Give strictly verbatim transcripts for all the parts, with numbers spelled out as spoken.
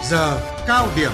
giờ cao điểm.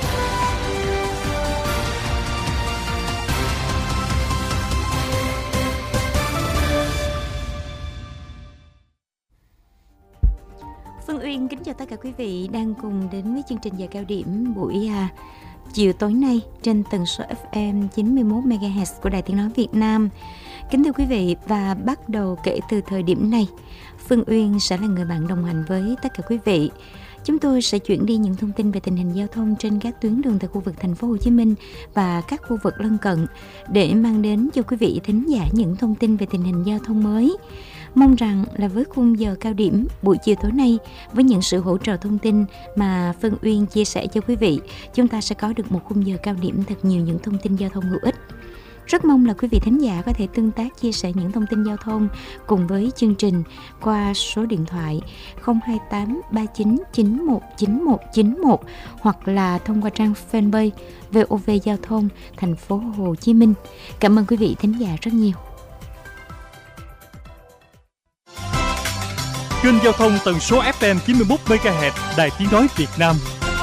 Phương Uyên kính chào tất cả quý vị đang cùng đến với chương trình giờ cao điểm buổi à, chiều tối nay trên tần số ép em chín mươi mốt mê ga héc của Đài Tiếng nói Việt Nam. Kính thưa quý vị, và bắt đầu kể từ thời điểm này, Phương Uyên sẽ là người bạn đồng hành với tất cả quý vị. Chúng tôi sẽ chuyển đi những thông tin về tình hình giao thông trên các tuyến đường tại khu vực thành phố Hồ Chí Minh và các khu vực lân cận để mang đến cho quý vị thính giả những thông tin về tình hình giao thông mới. Mong rằng là với khung giờ cao điểm buổi chiều tối nay, với những sự hỗ trợ thông tin mà Phương Uyên chia sẻ cho quý vị, chúng ta sẽ có được một khung giờ cao điểm thật nhiều những thông tin giao thông hữu ích. Rất mong là quý vị thính giả có thể tương tác chia sẻ những thông tin giao thông cùng với chương trình qua số điện thoại không hai tám ba chín chín một chín một chín một hoặc là thông qua trang fanpage vê o vê Giao thông thành phố Hồ Chí Minh. Cảm ơn quý vị thính giả rất nhiều. Kênh giao thông tần số ép em chín mươi mốt mê ga héc Đài Tiếng nói Việt Nam.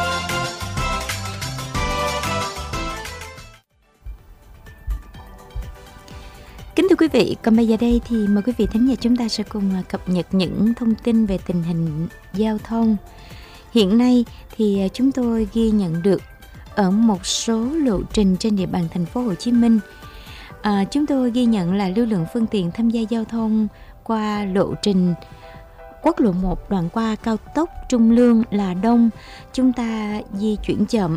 Kính thưa quý vị, còn bây giờ đây thì mời quý vị thính giả chúng ta sẽ cùng cập nhật những thông tin về tình hình giao thông. Hiện nay thì chúng tôi ghi nhận được ở một số lộ trình trên địa bàn thành phố Hồ Chí Minh, à, chúng tôi ghi nhận là lưu lượng phương tiện tham gia giao thông qua lộ trình quốc lộ một đoạn qua cao tốc Trung Lương là đông, chúng ta di chuyển chậm.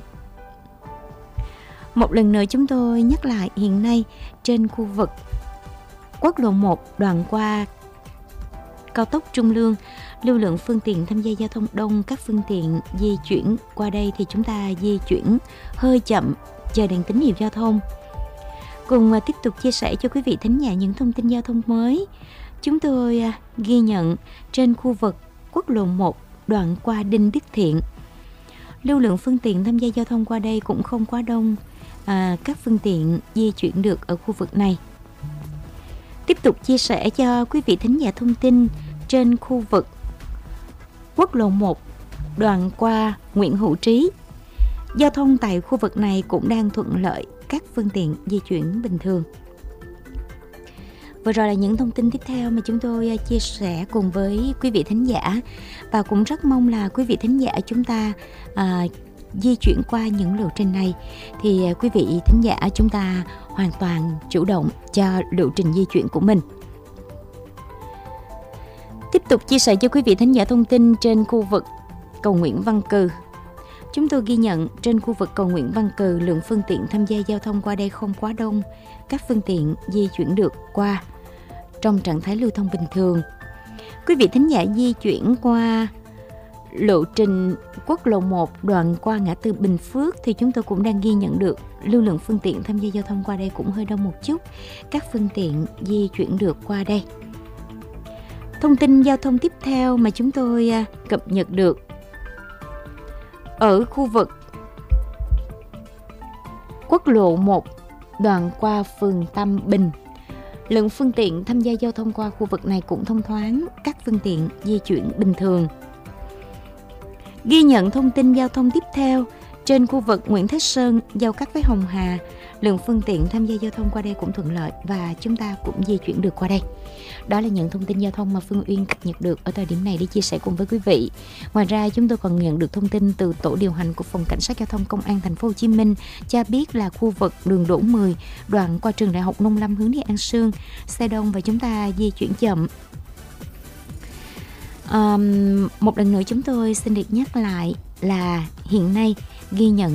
Một lần nữa chúng tôi nhắc lại, hiện nay trên khu vực quốc lộ một đoạn qua cao tốc Trung Lương, lưu lượng phương tiện tham gia giao thông đông, các phương tiện di chuyển qua đây thì chúng ta di chuyển hơi chậm, chờ đèn tín hiệu giao thông. Cùng tiếp tục chia sẻ cho quý vị thính giả những thông tin giao thông mới. Chúng tôi ghi nhận trên khu vực quốc lộ một đoạn qua Đinh Đức Thiện, lưu lượng phương tiện tham gia giao thông qua đây cũng không quá đông, à, các phương tiện di chuyển được ở khu vực này. Tiếp tục chia sẻ cho quý vị thính giả thông tin trên khu vực quốc lộ một đoạn qua Nguyễn Hữu Trí, giao thông tại khu vực này cũng đang thuận lợi, các phương tiện di chuyển bình thường. Vừa rồi là những thông tin tiếp theo mà chúng tôi chia sẻ cùng với quý vị thính giả, và cũng rất mong là quý vị thính giả chúng ta à, di chuyển qua những lộ trình này thì quý vị thính giả chúng ta hoàn toàn chủ động cho lộ trình di chuyển của mình. Tiếp tục chia sẻ cho quý vị thính giả thông tin trên khu vực cầu Nguyễn Văn Cừ. Chúng tôi ghi nhận trên khu vực cầu Nguyễn Văn Cừ, lượng phương tiện tham gia giao thông qua đây không quá đông, các phương tiện di chuyển được qua trong trạng thái lưu thông bình thường. Quý vị thính giả di chuyển qua lộ trình quốc lộ một đoạn qua ngã tư Bình Phước thì chúng tôi cũng đang ghi nhận được lưu lượng phương tiện tham gia giao thông qua đây cũng hơi đông một chút, các phương tiện di chuyển được qua đây. Thông tin giao thông tiếp theo mà chúng tôi cập nhật được ở khu vực quốc lộ một đoạn qua phường Tam Bình, lượng phương tiện tham gia giao thông qua khu vực này cũng thông thoáng, các phương tiện di chuyển bình thường. Ghi nhận thông tin giao thông tiếp theo trên khu vực Nguyễn Thế Sơn giao cắt với Hồng Hà, lượng phương tiện tham gia giao thông qua đây cũng thuận lợi và chúng ta cũng di chuyển được qua đây. Đó là những thông tin giao thông mà Phương Uyên cập nhật được ở thời điểm này để chia sẻ cùng với quý vị. Ngoài ra chúng tôi còn nhận được thông tin từ tổ điều hành của phòng cảnh sát giao thông công an thành phố Hồ Chí Minh cho biết là khu vực đường Đỗ mười đoạn qua trường Đại học Nông Lâm hướng đi An Sương xe đông và chúng ta di chuyển chậm. Um, một lần nữa chúng tôi xin được nhắc lại là hiện nay ghi nhận